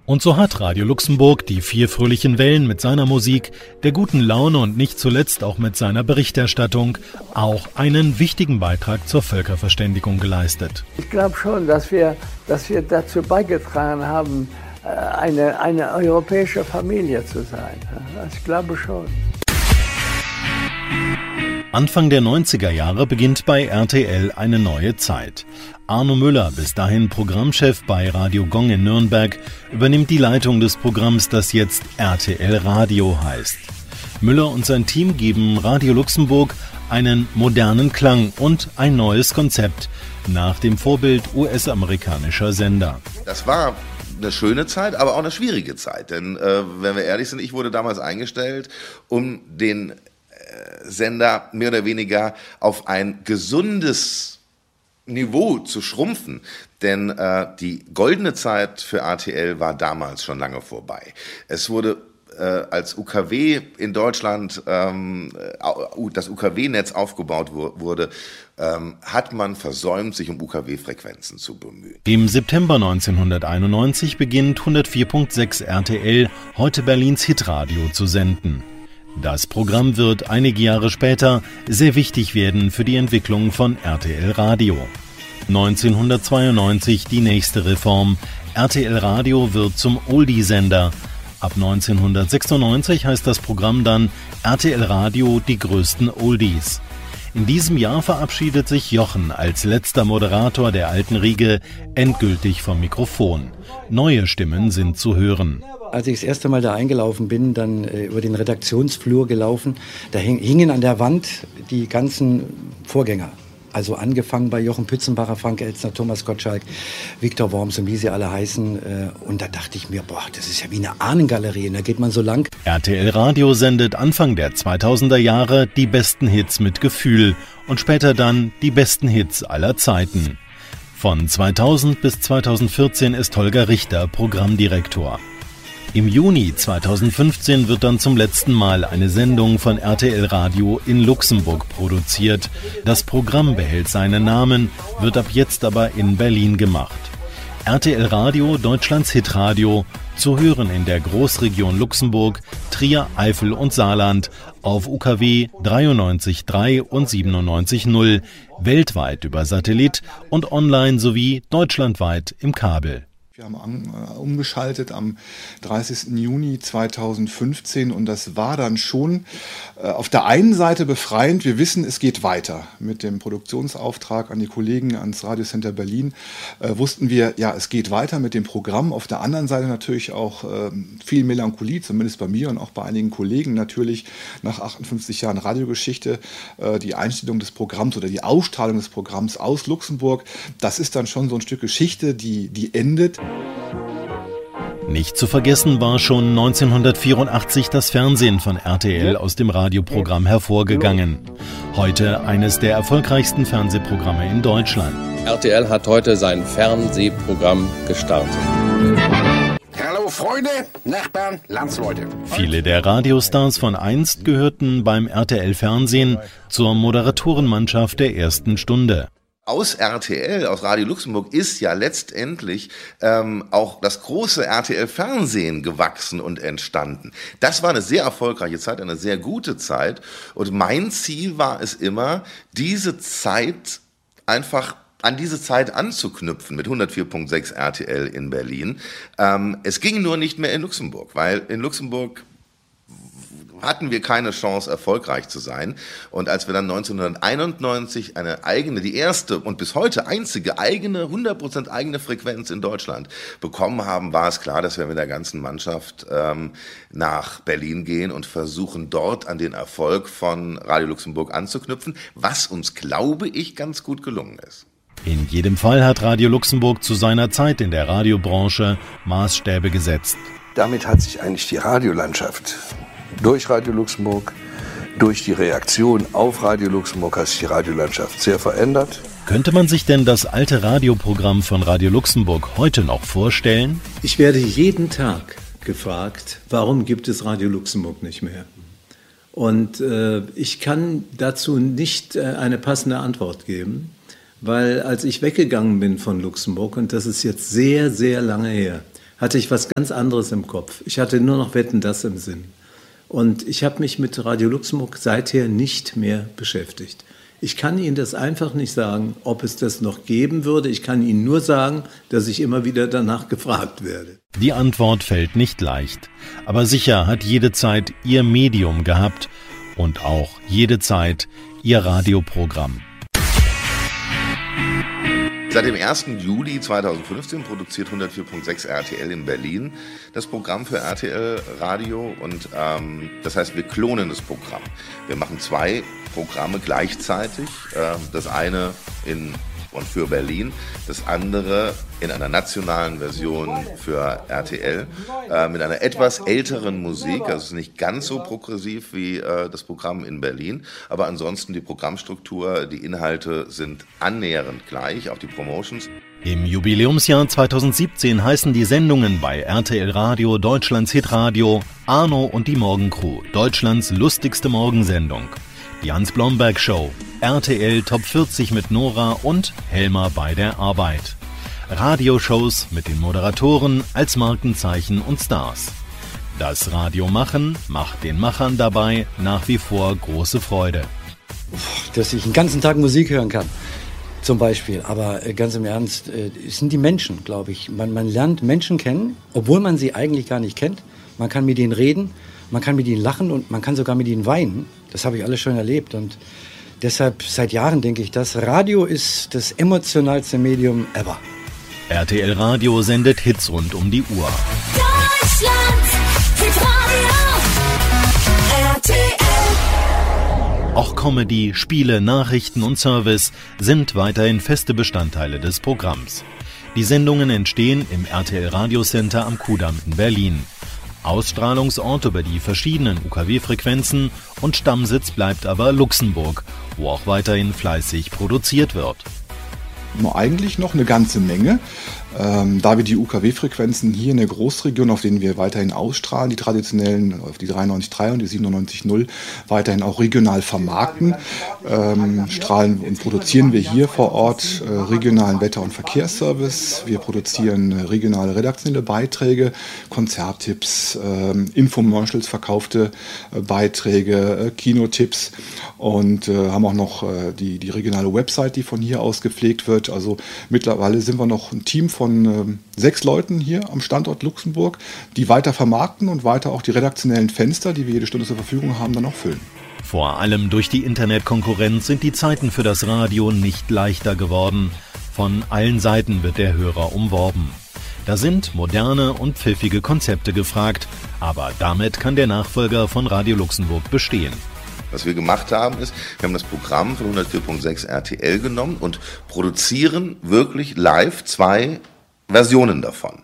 Und so hat Radio Luxemburg die 4 fröhlichen Wellen mit seiner Musik, der guten Laune und nicht zuletzt auch mit seiner Berichterstattung auch einen wichtigen Beitrag zur Völkerverständigung geleistet. Ich glaube schon, dass wir dazu beigetragen haben, eine europäische Familie zu sein. Ich glaube schon. Anfang der 90er Jahre beginnt bei RTL eine neue Zeit. Arno Müller, bis dahin Programmchef bei Radio Gong in Nürnberg, übernimmt die Leitung des Programms, das jetzt RTL Radio heißt. Müller und sein Team geben Radio Luxemburg einen modernen Klang und ein neues Konzept nach dem Vorbild US-amerikanischer Sender. Das war eine schöne Zeit, aber auch eine schwierige Zeit. Denn wenn wir ehrlich sind, ich wurde damals eingestellt, um den Sender mehr oder weniger auf ein gesundes Niveau zu schrumpfen. Denn die goldene Zeit für RTL war damals schon lange vorbei. Es wurde als UKW in Deutschland das UKW-Netz aufgebaut wurde, hat man versäumt, sich um UKW-Frequenzen zu bemühen. Im September 1991 beginnt 104.6 RTL, heute Berlins Hitradio, zu senden. Das Programm wird einige Jahre später sehr wichtig werden für die Entwicklung von RTL Radio. 1992 die nächste Reform. RTL Radio wird zum Oldie-Sender. Ab 1996 heißt das Programm dann RTL Radio, die größten Oldies. In diesem Jahr verabschiedet sich Jochen als letzter Moderator der alten Riege endgültig vom Mikrofon. Neue Stimmen sind zu hören. Als ich das erste Mal da eingelaufen bin, dann über den Redaktionsflur gelaufen, da hingen an der Wand die ganzen Vorgänger. Also angefangen bei Jochen Pützenbacher, Frank Elstner, Thomas Gottschalk, Viktor Worms und wie sie alle heißen. Und da dachte ich mir, das ist ja wie eine Ahnengalerie. Und da geht man so lang. RTL Radio sendet Anfang der 2000er Jahre die besten Hits mit Gefühl und später dann die besten Hits aller Zeiten. Von 2000 bis 2014 ist Holger Richter Programmdirektor. Im Juni 2015 wird dann zum letzten Mal eine Sendung von RTL Radio in Luxemburg produziert. Das Programm behält seinen Namen, wird ab jetzt aber in Berlin gemacht. RTL Radio, Deutschlands Hitradio, zu hören in der Großregion Luxemburg, Trier, Eifel und Saarland auf UKW 93.3 und 97.0, weltweit über Satellit und online sowie deutschlandweit im Kabel. Wir haben umgeschaltet am 30. Juni 2015 und das war dann schon auf der einen Seite befreiend. Wir wissen, es geht weiter. Mit dem Produktionsauftrag an die Kollegen ans Radiocenter Berlin wussten wir, ja, es geht weiter mit dem Programm. Auf der anderen Seite natürlich auch viel Melancholie, zumindest bei mir und auch bei einigen Kollegen natürlich nach 58 Jahren Radiogeschichte. Die Einstellung des Programms oder die Ausstrahlung des Programms aus Luxemburg, das ist dann schon so ein Stück Geschichte, die endet. Nicht zu vergessen war schon 1984 das Fernsehen von RTL aus dem Radioprogramm hervorgegangen. Heute eines der erfolgreichsten Fernsehprogramme in Deutschland. RTL hat heute sein Fernsehprogramm gestartet. Hallo Freunde, Nachbarn, Landsleute. Viele der Radiostars von einst gehörten beim RTL-Fernsehen zur Moderatorenmannschaft der ersten Stunde. Aus RTL, aus Radio Luxemburg, ist ja letztendlich auch das große RTL-Fernsehen gewachsen und entstanden. Das war eine sehr erfolgreiche Zeit, eine sehr gute Zeit. Und mein Ziel war es immer, diese Zeit einfach an diese Zeit anzuknüpfen mit 104.6 RTL in Berlin. Es ging nur nicht mehr in Luxemburg, weil in Luxemburg hatten wir keine Chance, erfolgreich zu sein. Und als wir dann 1991 eine eigene, die erste und bis heute einzige eigene, 100% eigene Frequenz in Deutschland bekommen haben, war es klar, dass wir mit der ganzen Mannschaft nach Berlin gehen und versuchen, dort an den Erfolg von Radio Luxemburg anzuknüpfen, was uns, glaube ich, ganz gut gelungen ist. In jedem Fall hat Radio Luxemburg zu seiner Zeit in der Radiobranche Maßstäbe gesetzt. Damit hat sich eigentlich die Radiolandschaft durch Radio Luxemburg, durch die Reaktion auf Radio Luxemburg hat sich die Radiolandschaft sehr verändert. Könnte man sich denn das alte Radioprogramm von Radio Luxemburg heute noch vorstellen? Ich werde jeden Tag gefragt, warum gibt es Radio Luxemburg nicht mehr? Und ich kann dazu nicht eine passende Antwort geben, weil als ich weggegangen bin von Luxemburg, und das ist jetzt sehr, sehr lange her, hatte ich was ganz anderes im Kopf. Ich hatte nur noch Wetten, das im Sinn. Und ich habe mich mit Radio Luxemburg seither nicht mehr beschäftigt. Ich kann Ihnen das einfach nicht sagen, ob es das noch geben würde. Ich kann Ihnen nur sagen, dass ich immer wieder danach gefragt werde. Die Antwort fällt nicht leicht. Aber sicher hat jede Zeit ihr Medium gehabt und auch jede Zeit ihr Radioprogramm. Seit dem 1. Juli 2015 produziert 104.6 RTL in Berlin das Programm für RTL Radio und das heißt, wir klonen das Programm. Wir machen 2 Programme gleichzeitig, das eine für Berlin, das andere in einer nationalen Version für RTL, mit einer etwas älteren Musik, also es ist nicht ganz so progressiv wie das Programm in Berlin, aber ansonsten die Programmstruktur, die Inhalte sind annähernd gleich, auch die Promotions. Im Jubiläumsjahr 2017 heißen die Sendungen bei RTL Radio Deutschlands Hitradio Arno und die Morgencrew, Deutschlands lustigste Morgensendung. Die Hans-Blomberg-Show, RTL Top 40 mit Nora und Helmer bei der Arbeit. Radioshows mit den Moderatoren als Markenzeichen und Stars. Das Radiomachen macht den Machern dabei nach wie vor große Freude. Dass ich den ganzen Tag Musik hören kann, zum Beispiel. Aber ganz im Ernst, es sind die Menschen, glaube ich. Man lernt Menschen kennen, obwohl man sie eigentlich gar nicht kennt. Man kann mit ihnen reden, man kann mit ihnen lachen und man kann sogar mit ihnen weinen. Das habe ich alles schon erlebt und deshalb seit Jahren denke ich, das Radio ist das emotionalste Medium ever. RTL Radio sendet Hits rund um die Uhr. Deutschland, Hitradio, RTL. Auch Comedy, Spiele, Nachrichten und Service sind weiterhin feste Bestandteile des Programms. Die Sendungen entstehen im RTL Radio Center am Kudamm in Berlin. Ausstrahlungsort über die verschiedenen UKW-Frequenzen und Stammsitz bleibt aber Luxemburg, wo auch weiterhin fleißig produziert wird. Eigentlich noch eine ganze Menge, da wir die UKW-Frequenzen hier in der Großregion, auf denen wir weiterhin ausstrahlen, die traditionellen, auf die 93.3 und die 97.0, weiterhin auch regional vermarkten, strahlen und produzieren wir hier vor Ort regionalen Wetter- und Verkehrsservice. Wir produzieren regionale redaktionelle Beiträge, Konzerttipps, Infomercials, verkaufte Beiträge, Kinotipps und haben auch noch die regionale Website, die von hier aus gepflegt wird. Also mittlerweile sind wir noch ein Team von 6 Leuten hier am Standort Luxemburg, die weiter vermarkten und weiter auch die redaktionellen Fenster, die wir jede Stunde zur Verfügung haben, dann auch füllen. Vor allem durch die Internetkonkurrenz sind die Zeiten für das Radio nicht leichter geworden. Von allen Seiten wird der Hörer umworben. Da sind moderne und pfiffige Konzepte gefragt, aber damit kann der Nachfolger von Radio Luxemburg bestehen. Was wir gemacht haben, ist, wir haben das Programm von 104.6 RTL genommen und produzieren wirklich live 2 Versionen davon.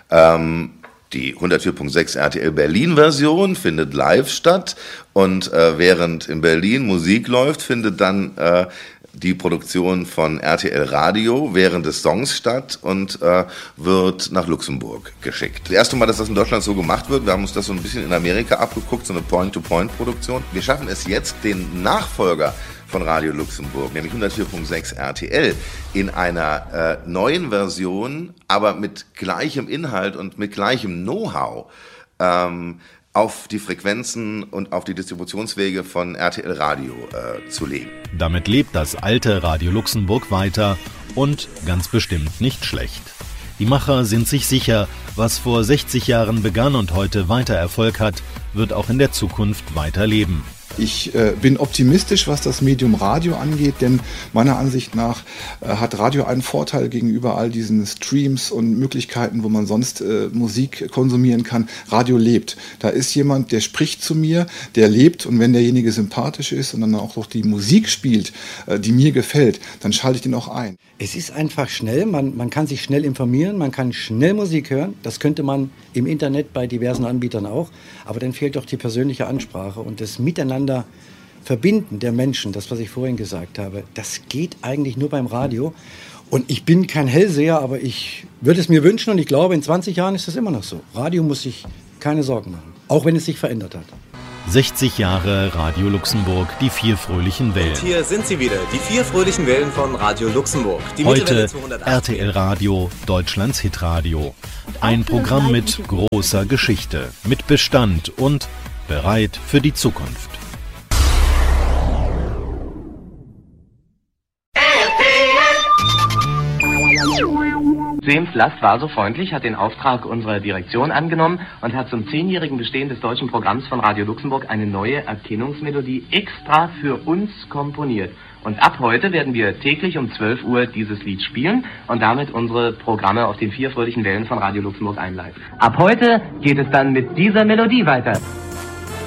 Die 104.6 RTL Berlin-Version findet live statt und während in Berlin Musik läuft, findet dann die Produktion von RTL Radio während des Songs statt und wird nach Luxemburg geschickt. Das erste Mal, dass das in Deutschland so gemacht wird, wir haben uns das so ein bisschen in Amerika abgeguckt, so eine Point-to-Point-Produktion. Wir schaffen es jetzt, den Nachfolger von Radio Luxemburg, nämlich 104.6 RTL, in einer neuen Version, aber mit gleichem Inhalt und mit gleichem Know-how auf die Frequenzen und auf die Distributionswege von RTL Radio zu legen. Damit lebt das alte Radio Luxemburg weiter und ganz bestimmt nicht schlecht. Die Macher sind sich sicher, was vor 60 Jahren begann und heute weiter Erfolg hat, wird auch in der Zukunft weiterleben. Ich bin optimistisch, was das Medium Radio angeht, denn meiner Ansicht nach hat Radio einen Vorteil gegenüber all diesen Streams und Möglichkeiten, wo man sonst Musik konsumieren kann. Radio lebt. Da ist jemand, der spricht zu mir, der lebt und wenn derjenige sympathisch ist und dann auch noch die Musik spielt, die mir gefällt, dann schalte ich den auch ein. Es ist einfach schnell, man kann sich schnell informieren, man kann schnell Musik hören. Das könnte man im Internet bei diversen Anbietern auch. Aber dann fehlt doch die persönliche Ansprache und das Miteinander verbinden der Menschen, das, was ich vorhin gesagt habe, das geht eigentlich nur beim Radio. Und ich bin kein Hellseher, aber ich würde es mir wünschen und ich glaube, in 20 Jahren ist das immer noch so. Radio muss sich keine Sorgen machen, auch wenn es sich verändert hat. 60 Jahre Radio Luxemburg, die 4 fröhlichen Wellen. Und hier sind sie wieder, die 4 fröhlichen Wellen von Radio Luxemburg. Die heute RTL Radio, Deutschlands Hitradio. Ein Programm mit großer Geschichte, mit Bestand und bereit für die Zukunft. James Last war so freundlich, hat den Auftrag unserer Direktion angenommen und hat zum 10-jährigen Bestehen des deutschen Programms von Radio Luxemburg eine neue Erkennungsmelodie extra für uns komponiert. Und ab heute werden wir täglich um 12 Uhr dieses Lied spielen und damit unsere Programme auf den 4 fröhlichen Wellen von Radio Luxemburg einleiten. Ab heute geht es dann mit dieser Melodie weiter.